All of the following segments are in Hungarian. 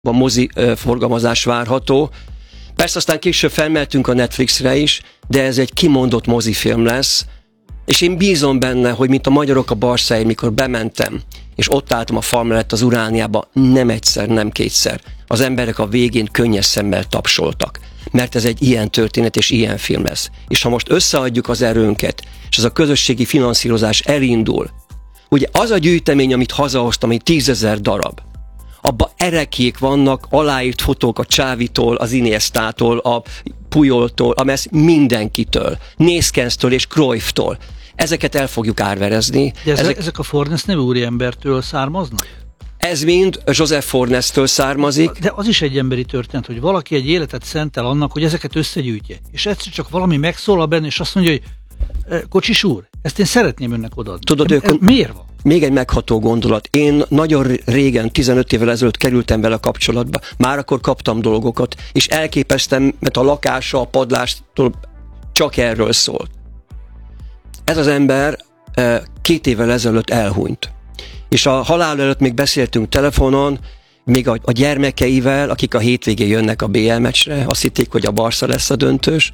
a mozi forgalmazás várható. Persze aztán később felmeltünk a Netflixre is, de ez egy kimondott mozifilm lesz, és én bízom benne, hogy mint a Magyarok a Barszáért, mikor bementem, és ott álltam a fal mellett az Urániába, nem egyszer, nem kétszer. Az emberek a végén könnyes szemmel tapsoltak, mert ez egy ilyen történet és ilyen film lesz. És ha most összeadjuk az erőnket, és az a közösségi finanszírozás elindul, ugye az a gyűjtemény, amit hazahoztam, hogy 10 000 darab, abban erekék vannak, aláírt fotók a Xávitól, az Iniestától, a Pujoltól, a Messi, mindenkitől, Nészkensztől és Cruyfftól. Ezeket el fogjuk árverezni. De ezek a Fornes nevű úriembertől származnak? Ez mind Joseph Fornestől származik. De az is egy emberi történet, hogy valaki egy életet szentel annak, hogy ezeket összegyűjtje. És egyszer csak valami megszólal benne, és azt mondja, hogy Kocsis úr, ezt én szeretném önnek odaadni. Tudod, miért van? Még egy megható gondolat. Én nagyon régen, 15 évvel ezelőtt kerültem vele kapcsolatba. Már akkor kaptam dolgokat, és elképesztem, mert a lakása, a padlástól csak erről szólt. Ez az ember 2 évvel ezelőtt elhunyt. És a halál előtt még beszéltünk telefonon, még a gyermekeivel, akik a hétvégén jönnek a BL meccsre, azt hitték, hogy a Barca lesz a döntős.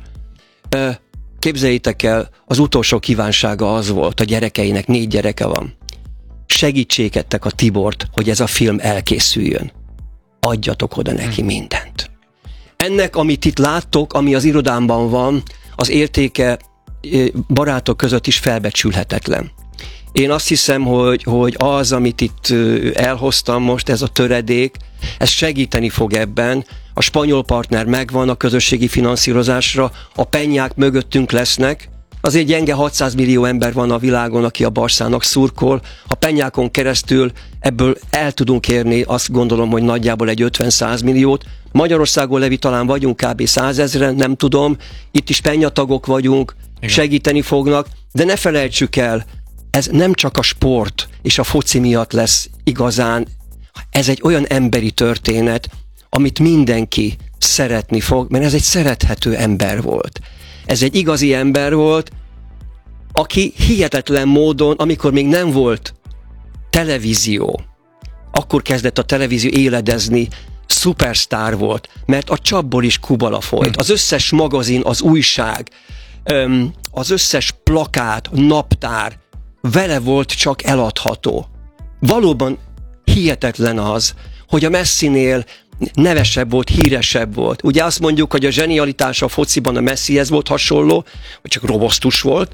Képzeljétek el, az utolsó kívánsága az volt, a gyerekeinek 4 gyereke van. Segítségettek a Tibort, hogy ez a film elkészüljön. Adjatok oda neki mindent. Ennek, amit itt láttok, ami az irodámban van, az értéke barátok között is felbecsülhetetlen. Én azt hiszem, hogy az, amit itt elhoztam most, ez a töredék, ez segíteni fog ebben. A spanyol partner megvan a közösségi finanszírozásra, a pennyák mögöttünk lesznek. Azért gyenge 600 millió ember van a világon, aki a Barszának szurkol. A pennyákon keresztül ebből el tudunk érni, azt gondolom, hogy nagyjából egy 50-100 milliót. Magyarországon, Levi, talán vagyunk kb. 100 000-en, nem tudom. Itt is pennyatagok vagyunk, igen. Segíteni fognak, de ne felejtsük el, ez nem csak a sport és a foci miatt lesz igazán, ez egy olyan emberi történet, amit mindenki szeretni fog, mert ez egy szerethető ember volt. Ez egy igazi ember volt, aki hihetetlen módon, amikor még nem volt televízió, akkor kezdett a televízió éledezni, szupersztár volt, mert a csapból is Kubala folyt. Az összes magazin, az újság, az összes plakát, naptár vele volt csak eladható. Valóban hihetetlen az, hogy a Messinél nevesebb volt, híresebb volt. Ugye azt mondjuk, hogy a zsenialitása a fociban a Messihez volt hasonló, vagy csak robosztus volt,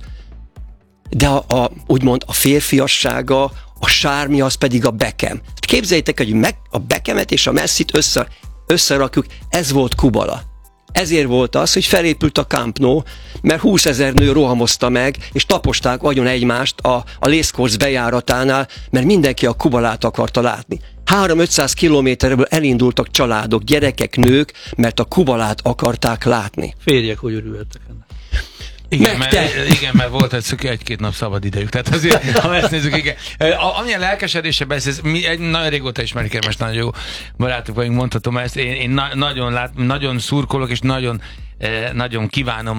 de úgymond a férfiassága, a sármja az pedig a Beckham. Képzeljétek, hogy a Beckhamet és a Messit összerakjuk, ez volt Kubala. Ezért volt az, hogy felépült a Camp Nou, mert 20 000 nő rohamozta meg, és taposták agyon egymást a Race Course bejáratánál, mert mindenki a Kubalát akarta látni. 300-500 kilométerből elindultak családok, gyerekek, nők, mert a Kubalát akarták látni. Férjek, hogy örültek ennek. Igen, mert volt egy-két nap szabad idejük. Tehát azért, ha ezt nézzük, igen. Amilyen lelkesedése beszélsz, mi nagyon régóta ismerik, most nagyon jó barátok vagyunk, mondhatom ezt. Én nagyon szurkolok, és nagyon kívánom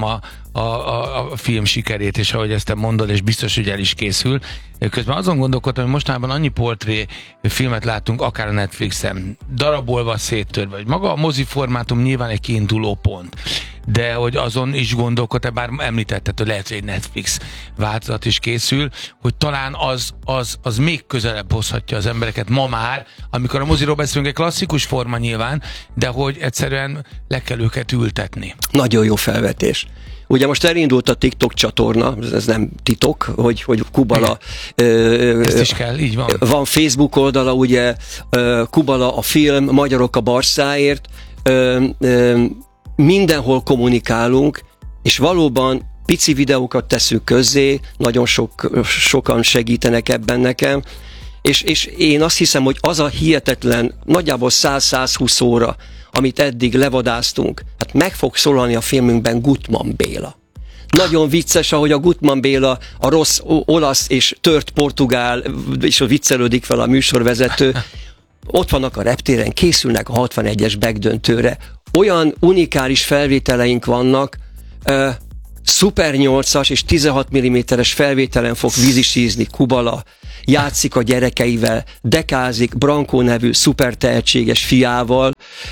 a film sikerét, és ahogy ezt te mondod, és biztos, hogy el is készül. Közben azon gondolkodtam, hogy mostanában annyi portré filmet láttunk, akár a Netflixen, darabolva, széttörve, vagy maga a moziformátum nyilván egy kiinduló pont. De hogy azon is gondolkodtál, bár említetted, hogy lehet, hogy egy Netflix változat is készül, hogy talán az még közelebb hozhatja az embereket ma már, amikor a moziról beszélünk, egy klasszikus forma nyilván, de hogy egyszerűen le kell őket ültetni. Nagyon jó felvetés. Ugye most elindult a TikTok csatorna, ez nem titok, hogy Kubala... Ezt is kell, így van. Van Facebook oldala, ugye Kubala a film, Magyarok a Barszáért, mindenhol kommunikálunk, és valóban pici videókat teszünk közzé, nagyon sokan segítenek ebben nekem, és én azt hiszem, hogy az a hihetetlen, nagyjából 100-120 óra, amit eddig levadáztunk, hát meg fog szólalni a filmünkben Gutmann Béla. Nagyon vicces, ahogy a Gutmann Béla, a rossz olasz és tört portugál, és viccelődik fel a műsorvezető, ott vannak a reptéren, készülnek a 61-es backdöntőre. Olyan unikális felvételeink vannak, Super 8-as és 16 mm-es felvételen fog vízisízni Kubala, játszik a gyerekeivel, dekázik Branko nevű szuper tehetséges fiával,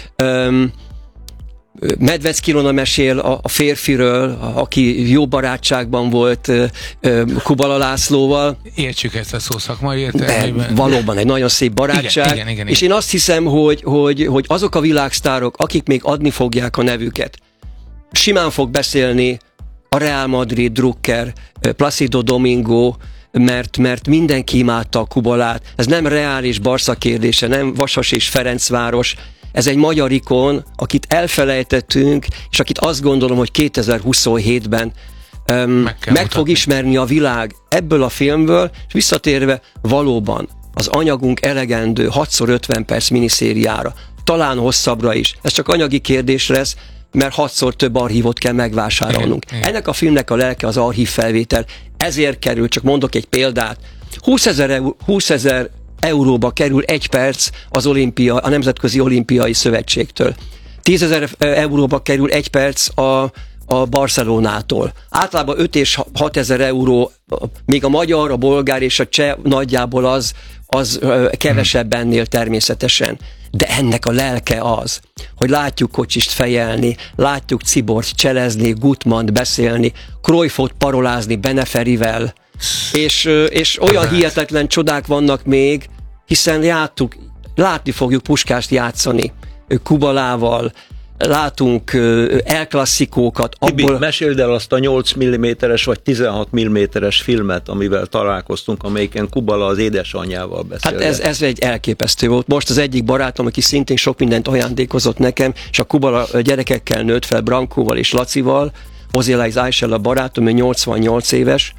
Medvecki Ilona mesél a férfiről, aki jó barátságban volt Kubala Lászlóval. Értsük ezt a szó szakmai értelmében. Valóban egy nagyon szép barátság. Igen. És én azt hiszem, hogy azok a világsztárok, akik még adni fogják a nevüket, simán fog beszélni a Real Madrid, Drucker, Placido Domingo, mert mindenki imádta a Kubalát. Ez nem Real és Barca kérdése, nem Vasas és Ferencváros. Ez egy magyar ikon, akit elfelejtettünk, és akit azt gondolom, hogy 2027-ben meg fog ismerni a világ ebből a filmből, és visszatérve valóban az anyagunk elegendő 6x50 perc miniszériára, talán hosszabbra is. Ez csak anyagi kérdés lesz, mert 6-szor több archívot kell megvásárolnunk. Igen. Ennek a filmnek a lelke az archív felvétel, ezért kerül, csak mondok egy példát, 20 000 euróba kerül 1 perc a Nemzetközi Olimpiai Szövetségtől. 10 000 euróba kerül 1 perc a Barcelonától. Általában 5 és 6 000 euró, még a magyar, a bolgár és a cseh nagyjából az kevesebb ennél természetesen. De ennek a lelke az, hogy látjuk Kocsist fejelni, látjuk Cibort cselezni, Gutmannt beszélni, Cruyffot parolázni Beneferivel, és olyan hihetetlen csodák vannak még, hiszen látni fogjuk Puskást játszani Kubalával, látunk elklasszikókat. Tibi, meséld el azt a 8 mm-es vagy 16 mm-es filmet, amivel találkoztunk, amelyiken Kubala az édesanyjával beszélt. Hát ez egy elképesztő volt. Most az egyik barátom, aki szintén sok mindent ajándékozott nekem, és a Kubala gyerekekkel nőtt fel, Brankóval és Lacival, Ozilai Zajsel a barátom, ő 88 éves.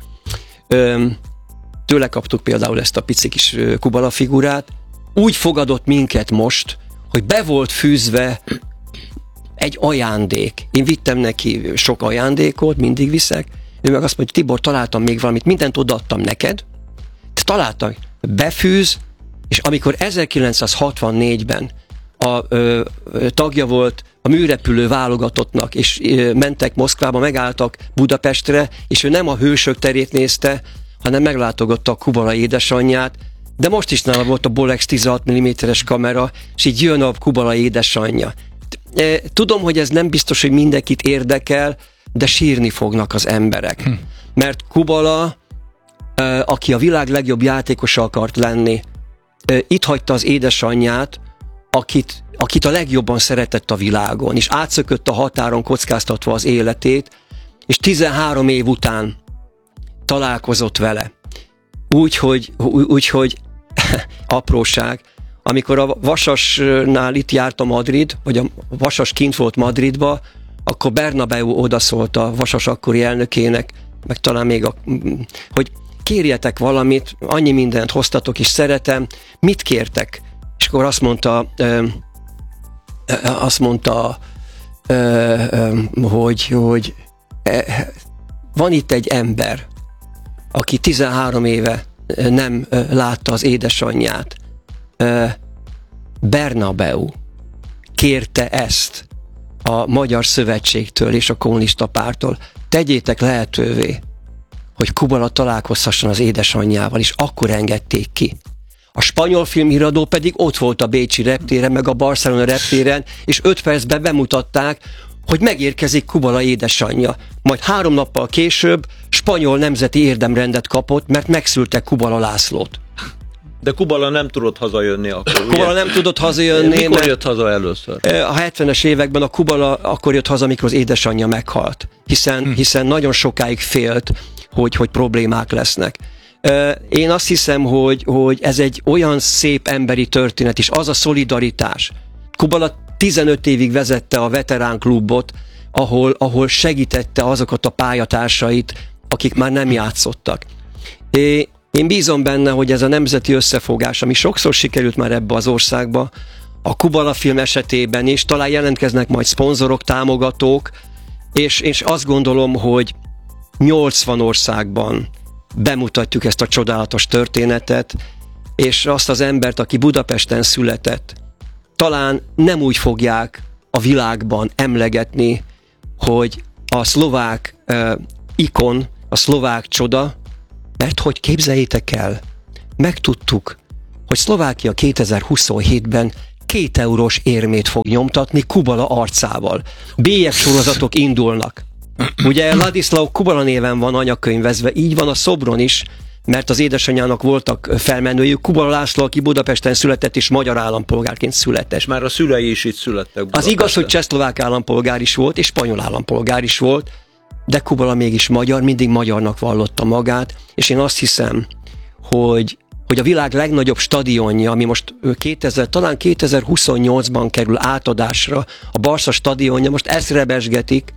Tőle kaptuk például ezt a pici kis Kubala figurát. Úgy fogadott minket most, hogy be volt fűzve egy ajándék. Én vittem neki sok ajándékot, mindig viszek. Ő meg azt mondja, Tibor, találtam még valamit, mindent odaadtam neked. Te találtam, befűz, és amikor 1964-ben tagja volt a műrepülő válogatottnak, és mentek Moszkvába, megálltak Budapestre, és ő nem a Hősök terét nézte, hanem meglátogatta a Kubala édesanyját, de most is nála volt a Bolex 16 mm-es kamera, és így jön a Kubala édesanyja. Tudom, hogy ez nem biztos, hogy mindenkit érdekel, de sírni fognak az emberek. Mert Kubala, aki a világ legjobb játékosa akart lenni, itt hagyta az édesanyját, akit a legjobban szeretett a világon, és átszökött a határon kockáztatva az életét, és 13 év után találkozott vele. Úgyhogy apróság, amikor a Vasasnál itt járt a Madrid, vagy a Vasas kint volt Madridba, akkor Bernabeu odaszólt a Vasas akkori elnökének, meg talán még hogy kérjetek valamit, annyi mindent hoztatok, és szeretem, mit kértek? És akkor azt mondta, hogy van itt egy ember, aki 13 éve nem látta az édesanyját. Bernabeu kérte ezt a Magyar Szövetségtől és a Kommunista Pártól. Tegyétek lehetővé, hogy Kubala találkozhasson az édesanyjával, és akkor engedték ki. A spanyol filmhíradó pedig ott volt a bécsi reptéren, meg a Barcelona reptéren, és 5 percben bemutatták, hogy megérkezik Kubala édesanyja. Majd 3 nappal később spanyol nemzeti érdemrendet kapott, mert megszülte Kubala Lászlót. De Kubala nem tudott hazajönni akkor. Kubala ugye? Nem tudott hazajönni. Mikor jött haza először? A 70-es években a Kubala akkor jött haza, amikor az édesanyja meghalt. Hiszen nagyon sokáig félt, hogy problémák lesznek. Én azt hiszem, hogy ez egy olyan szép emberi történet, és az a szolidaritás. Kubala 15 évig vezette a veterán klubot, ahol segítette azokat a pályatársait, akik már nem játszottak. Én bízom benne, hogy ez a nemzeti összefogás, ami sokszor sikerült már ebbe az országba, a Kubala film esetében is, talán jelentkeznek majd szponzorok, támogatók, és azt gondolom, hogy 80 országban bemutatjuk ezt a csodálatos történetet, és azt az embert, aki Budapesten született, talán nem úgy fogják a világban emlegetni, hogy a szlovák ikon, a szlovák csoda, mert hogy képzeljétek el, megtudtuk, hogy Szlovákia 2027-ben 2 eurós érmét fog nyomtatni Kubala arcával. BF sorozatok indulnak. Ugye Ladislav Kubala néven van anyakönyvezve, így van a szobron is, mert az édesanyjának voltak felmenőjük. Kubala László, aki Budapesten született, és magyar állampolgárként született. És már a szülei is itt születtek Budapesten. Az igaz, hogy csehszlovák állampolgár is volt, és spanyol állampolgár is volt, de Kubala mégis magyar, mindig magyarnak vallotta magát, és én azt hiszem, hogy a világ legnagyobb stadionja, ami most talán 2028-ban kerül átadásra, a Barca stadionja, most ezt rebesgetik.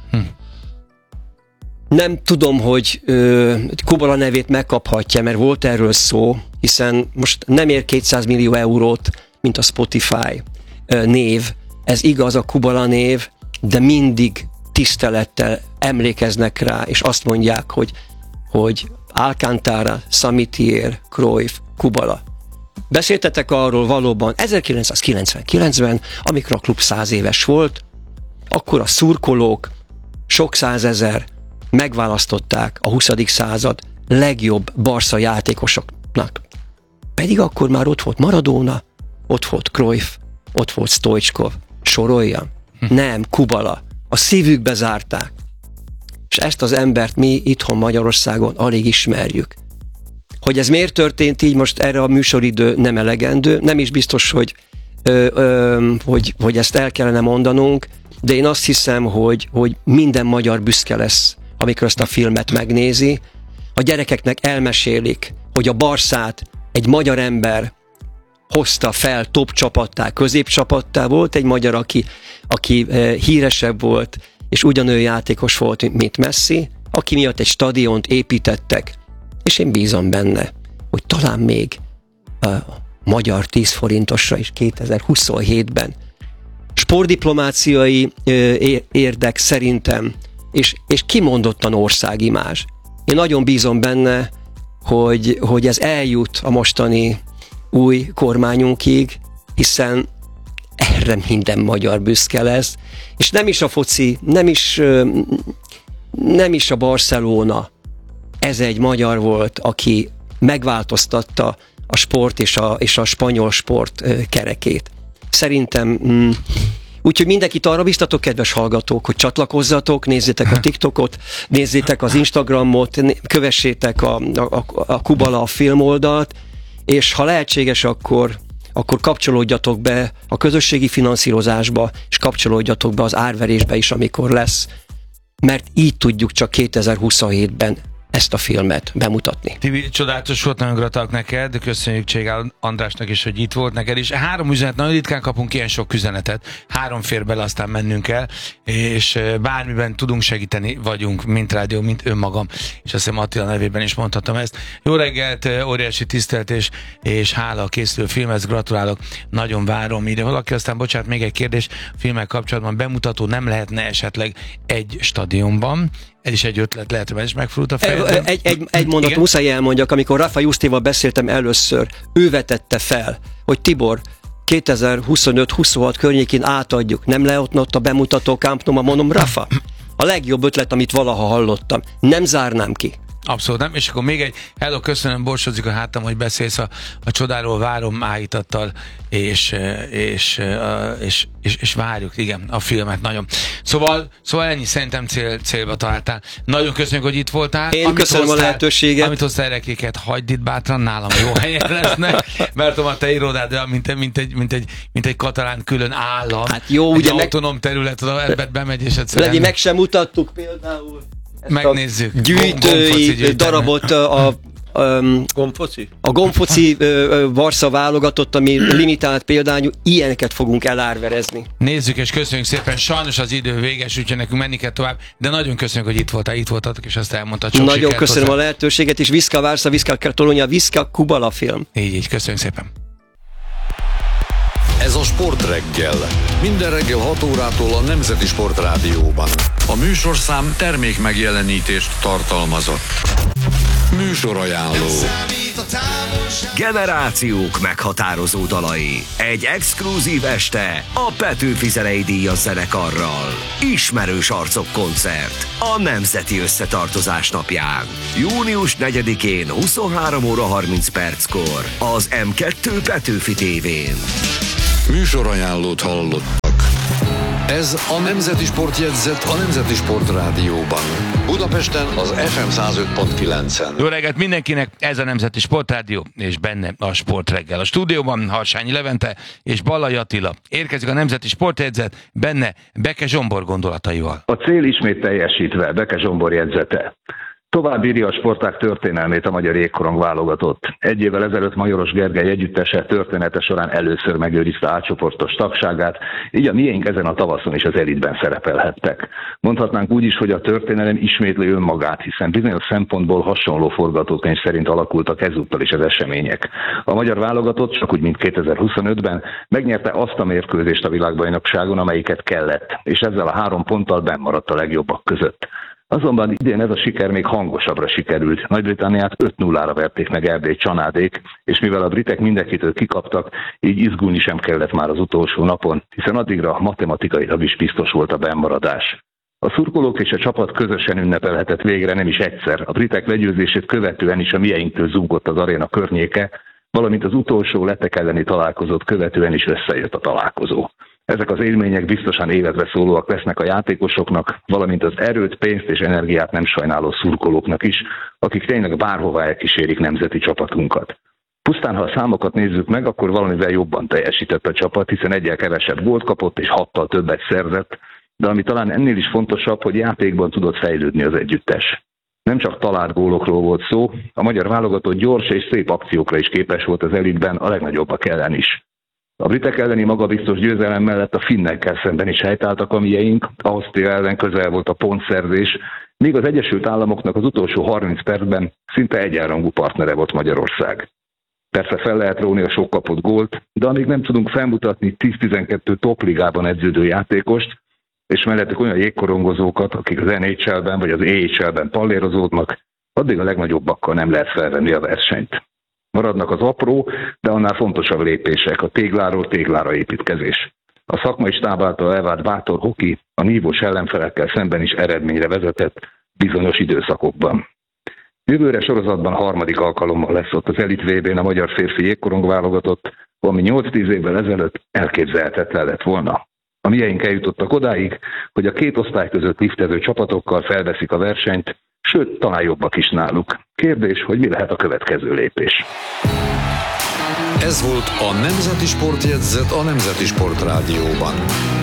Nem tudom, hogy Kubala nevét megkaphatja, mert volt erről szó, hiszen most nem ér 200 millió eurót, mint a Spotify név. Ez igaz, a Kubala név, de mindig tisztelettel emlékeznek rá, és azt mondják, hogy Alcántara, Samitier, Cruyff, Kubala. Beszéltetek arról valóban 1999-ben, amikor a klub 100 éves volt, akkor a szurkolók, sok százezer megválasztották a 20. század legjobb Barca játékosoknak. Pedig akkor már ott volt Maradona, ott volt Cruyff, ott volt Stoichkov. Soroljam? Nem, Kubala. A szívükbe zárták. És ezt az embert mi itthon Magyarországon alig ismerjük. Hogy ez miért történt így, most erre a műsoridő nem elegendő, nem is biztos, hogy ezt el kellene mondanunk, de én azt hiszem, hogy minden magyar büszke lesz, amikor ezt a filmet megnézi. A gyerekeknek elmesélik, hogy a Barszát egy magyar ember hozta fel top csapattá, középcsapattá. Volt egy magyar, aki híresebb volt, és ugyanolyan játékos volt, mint Messi, aki miatt egy stadiont építettek, és én bízom benne, hogy talán még a magyar 10 forintosra is 2027-ben sportdiplomáciai érdek szerintem, és kimondottan országimázs. Én nagyon bízom benne, hogy ez eljut a mostani új kormányunkig, hiszen erre minden magyar büszke lesz, és nem is a foci, nem is a Barcelona, ez egy magyar volt, aki megváltoztatta a sport és a spanyol sport kerekét. Szerintem, úgyhogy mindenkit arra biztatok, kedves hallgatók, hogy csatlakozzatok, nézzétek a TikTokot, nézzétek az Instagramot, kövessétek a Kubala a filmoldalt, és ha lehetséges, akkor kapcsolódjatok be a közösségi finanszírozásba, és kapcsolódjatok be az árverésbe is, amikor lesz, mert így tudjuk csak 2027-ben ezt a filmet bemutatni. Tibi, csodálatos volt, nagyon gratulálok neked, köszönjük Cségál Andrásnak is, hogy itt volt neked is. 3 üzenet, nagyon ritkán kapunk ilyen sok üzenetet, 3 fér bele, aztán mennünk kell, és bármiben tudunk segíteni, vagyunk, mint rádió, mint önmagam, és azt hiszem Attila nevében is mondhatom ezt. Jó reggelt, óriási tisztelt és hála a készülő filmhez, gratulálok, nagyon várom ide. Valaki aztán, bocsánat, még egy kérdés, a filmmel kapcsolatban bemutató nem lehetne esetleg egy stadionban? Ez is egy ötlet, lehet, hogy is megfordult a fejedben. Egy mondat muszáj elmondjak, amikor Rafa Jusztéval beszéltem először, ő vetette fel, hogy Tibor, 2025-26 környékén átadjuk, nem lehetne ott a bemutató Camp Nou-ba, mondom, Rafa, a legjobb ötlet, amit valaha hallottam, nem zárnám ki. Abszolút nem, és akkor még egy, hello, köszönöm, borsodik a hátam, hogy beszélsz a csodáról, várom áhítattal, és várjuk, igen, a filmet nagyon. Szóval ennyi, szerintem célba találtál. Nagyon köszönjük, hogy itt voltál. Én köszönöm a lehetőséget. Amit hoztál erekéket, hagyd itt bátran, nálam jó helyen lesznek, mert a te irodád, mint egy katalán külön állam. Hát jó, ugye autonóm terület, ebben bemegy, és egyszerűen... Meg sem mutattuk például. Megnézzük. Gyűjtői darabot a gombfoci Barca válogatott, ami limitált példányú, ilyeneket fogunk elárverezni. Nézzük, és köszönjük szépen. Sajnos az idő véges, úgyhogy nekünk menni kell tovább, de nagyon köszönjük, hogy itt voltatok, és azt elmondtad. Nagyon köszönöm hozzá a lehetőséget, és Viszka Barca, Viszka Katalónia, Viszka Kubala film. Így, köszönjük szépen. Ez a Sportreggel. Minden reggel 6 órától a Nemzeti Sportrádióban. A műsorszám termék megjelenítést tartalmazott. Műsorajánló. Generációk meghatározó dalai. Egy exkluzív este a Petőfi Zenei Díjas zenekarral. Ismerős arcok koncert a Nemzeti Összetartozás napján. Június 4-én 23 óra 30 perckor az M2 Petőfi tévén. Műsorajánlót hallottak. Ez a Nemzeti Sportjegyzet a Nemzeti Sport Rádióban. Budapesten az FM 105.9-en. Jó reggelt mindenkinek, ez a Nemzeti Sportrádió, és benne a Sportreggel. A stúdióban Harsányi Levente és Ballai Attila. Érkezik a Nemzeti Sportjegyzet, benne Beke Zsombor gondolataival. A cél ismét teljesítve, Beke Zsombor jegyzete. Tovább írja a sportág történelmét a magyar jégkorong válogatott. Egy évvel ezelőtt Majoros Gergely együttese története során először megőrizte átcsoportos tagságát, így a miénk ezen a tavaszon is az elitben szerepelhettek. Mondhatnánk úgy is, hogy a történelem ismétli önmagát, hiszen bizonyos szempontból hasonló forgatókönyv szerint alakultak ezúttal is az események. A magyar válogatott, csak úgy, mint 2025-ben, megnyerte azt a mérkőzést a világbajnokságon, amelyiket kellett, és ezzel a 3 ponttal benn maradt a legjobbak között. Azonban idén ez a siker még hangosabbra sikerült. Nagy-Britanniát 5-0-ra verték meg Erdély csanádék, és mivel a britek mindenkitől kikaptak, így izgulni sem kellett már az utolsó napon, hiszen addigra matematikailag is biztos volt a bennmaradás. A szurkolók és a csapat közösen ünnepelhetett végre nem is egyszer. A britek legyőzését követően is a mieinktől zúgott az aréna környéke, valamint az utolsó letek elleni találkozót követően is összejött a találkozó. Ezek az élmények biztosan életre szólóak lesznek a játékosoknak, valamint az erőt, pénzt és energiát nem sajnáló szurkolóknak is, akik tényleg bárhová elkísérik nemzeti csapatunkat. Pusztán, ha a számokat nézzük meg, akkor valamivel jobban teljesített a csapat, hiszen 1-el kevesebb gólt kapott és 6-tal többet szerzett, de ami talán ennél is fontosabb, hogy játékban tudott fejlődni az együttes. Nem csak talált gólokról volt szó, a magyar válogatott gyors és szép akciókra is képes volt az elitben, a legnagyobbak ellen is. A britek elleni magabiztos győzelem mellett a finnekkel szemben is helytáltak a mieink, Ausztria ellen közel volt a pontszerzés, míg az Egyesült Államoknak az utolsó 30 percben szinte egyenrangú partnere volt Magyarország. Persze fel lehet róni a sok kapott gólt, de amíg nem tudunk felmutatni 10-12 topligában edződő játékost, és mellettük olyan jégkorongozókat, akik az NHL-ben vagy az AHL-ben pallérozódnak, addig a legnagyobbakkal nem lehet felvenni a versenyt. Maradnak az apró, de annál fontosabb lépések, a tégláról téglára építkezés. A szakmai stáb által elvárt bátor hoki a nívós ellenfelekkel szemben is eredményre vezetett bizonyos időszakokban. Jövőre sorozatban 3. alkalommal lesz ott az Elit VB-n a magyar férfi jégkorong válogatott, ami 8-10 évvel ezelőtt elképzelhetetlen lett volna. A mieink eljutottak odáig, hogy a 2 osztály között liftező csapatokkal felveszik a versenyt, sőt, talán jobbak is náluk. Kérdés, hogy mi lehet a következő lépés. Ez volt a Nemzeti Sportjegyzet a Nemzeti Sport Rádióban.